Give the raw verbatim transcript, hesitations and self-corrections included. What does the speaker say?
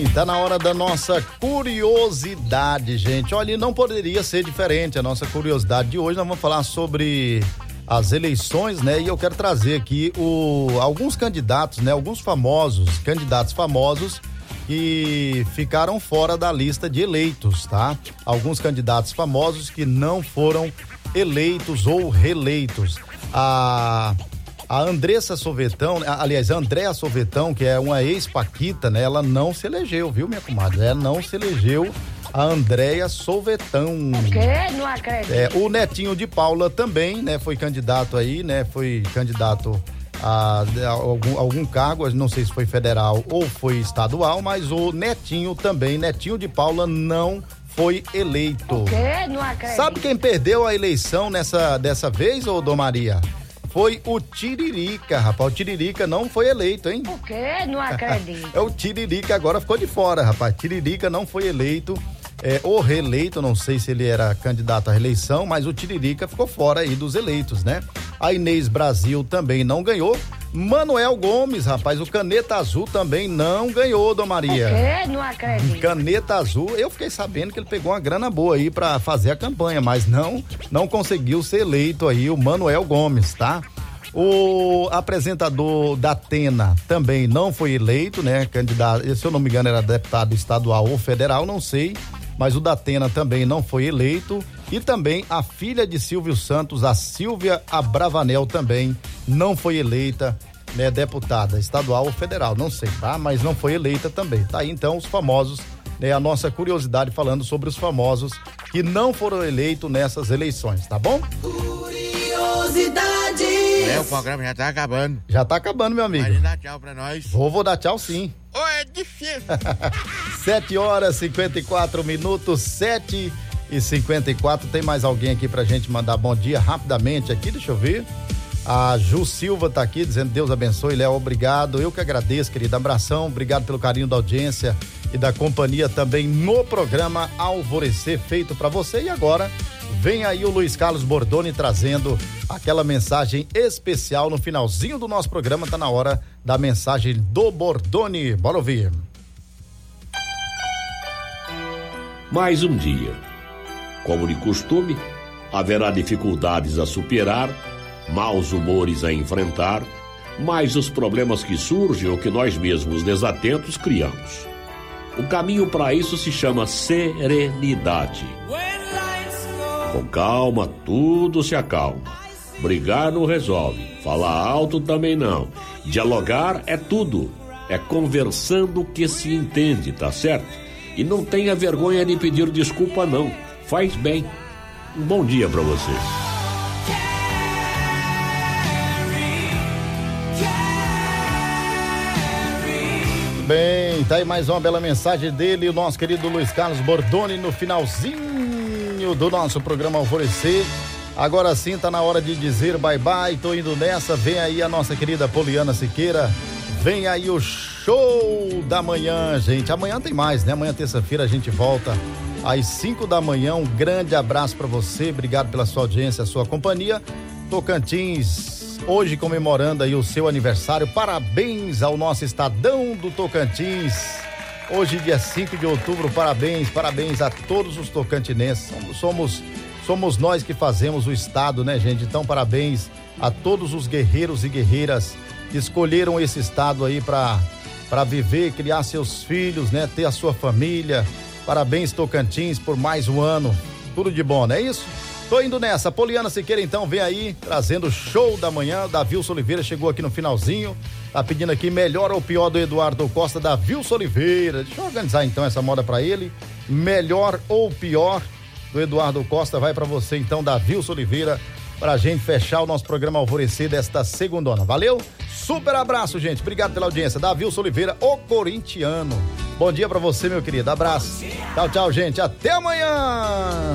Tá na hora da nossa curiosidade, gente. Olha, não poderia ser diferente a nossa curiosidade de hoje. Nós vamos falar sobre as eleições, né? E eu quero trazer aqui o, alguns candidatos, né? Alguns famosos, candidatos famosos que ficaram fora da lista de eleitos, tá? Alguns candidatos famosos que não foram eleitos ou reeleitos. A A Andressa Sovetão, aliás, a Andréa Sovetão, que é uma ex-paquita, né? Ela não se elegeu, viu, minha comadre? Ela não se elegeu, a Andréa Sovetão. O quê? Não acredito. É, o Netinho de Paula também, né? Foi candidato aí, né? Foi candidato a, a algum, algum cargo, não sei se foi federal ou foi estadual, mas o Netinho também, Netinho de Paula, não foi eleito. O quê? Não acredito. Sabe quem perdeu a eleição nessa, dessa vez, ô Dom Maria? Foi o Tiririca, rapaz. O Tiririca não foi eleito, hein? Por quê? Não acredito. É o Tiririca agora ficou de fora, rapaz. Tiririca não foi eleito, é, ou reeleito, não sei se ele era candidato à reeleição, mas o Tiririca ficou fora aí dos eleitos, né? A Inês Brasil também não ganhou. Manuel Gomes, rapaz, o Caneta Azul também não ganhou, Dom Maria. Por quê? Não acredito. Caneta Azul, eu fiquei sabendo que ele pegou uma grana boa aí pra fazer a campanha, mas não, não conseguiu ser eleito aí o Manuel Gomes, tá? O apresentador da Atena também não foi eleito, né? Candidato, se eu não me engano era deputado estadual ou federal, não sei, mas o da Atena também não foi eleito. E também a filha de Silvio Santos, a Silvia Abravanel, também não foi eleita, né, deputada estadual ou federal, não sei, tá? Mas não foi eleita também. Tá aí então os famosos, né, a nossa curiosidade falando sobre os famosos que não foram eleitos nessas eleições, tá bom? Curiosidade. É, o programa já tá acabando. Já tá acabando, meu amigo. Pode dar tchau pra nós. Vou, vou dar tchau sim. Ô, é difícil. sete horas e cinquenta e quatro minutos, sete e cinquenta e quatro. Tem mais alguém aqui pra gente mandar bom dia rapidamente aqui, deixa eu ver. A Ju Silva tá aqui dizendo Deus abençoe, Léo, obrigado. Eu que agradeço, querida. Abração, obrigado pelo carinho da audiência e da companhia também no programa Alvorecer feito pra você. E agora vem aí o Luiz Carlos Bordoni trazendo aquela mensagem especial no finalzinho do nosso programa. Tá na hora da mensagem do Bordoni. Bora ouvir. Mais um dia. Como de costume, haverá dificuldades a superar, maus humores a enfrentar, mas os problemas que surgem ou que nós mesmos desatentos criamos. O caminho para isso se chama serenidade. Com calma, tudo se acalma. Brigar não resolve, falar alto também não. Dialogar é tudo, é conversando que se entende, tá certo? E não tenha vergonha de pedir desculpa não. Faz bem. Um bom dia pra você. Bem, tá aí mais uma bela mensagem dele, o nosso querido Luiz Carlos Bordoni, no finalzinho do nosso programa Alvorecer. Agora sim tá na hora de dizer bye bye, tô indo nessa. Vem aí a nossa querida Poliana Siqueira. Vem aí o show da manhã, gente. Amanhã tem mais, né? Amanhã, terça-feira, a gente volta às cinco da manhã. Um grande abraço pra você. Obrigado pela sua audiência, a sua companhia. Tocantins, hoje comemorando aí o seu aniversário. Parabéns ao nosso Estadão do Tocantins. Hoje, dia cinco de outubro, parabéns, parabéns a todos os tocantinenses. Somos, somos, somos nós que fazemos o estado, né, gente? Então, parabéns a todos os guerreiros e guerreiras que escolheram esse estado aí para para viver, criar seus filhos, né? Ter a sua família. Parabéns, Tocantins, por mais um ano. Tudo de bom, não é isso? Tô indo nessa. Poliana Siqueira, então, vem aí, trazendo o show da manhã. Davilson Oliveira chegou aqui no finalzinho. Tá pedindo aqui melhor ou pior do Eduardo Costa, Davilson Oliveira. Deixa eu organizar então essa moda pra ele. Melhor ou pior do Eduardo Costa vai pra você, então, Davilson Oliveira, pra gente fechar o nosso programa Alvorecer desta segundona. Valeu? Super abraço, gente. Obrigado pela audiência. Davilson Oliveira, o corintiano. Bom dia pra você, meu querido. Abraço. Tchau, tchau, gente. Até amanhã.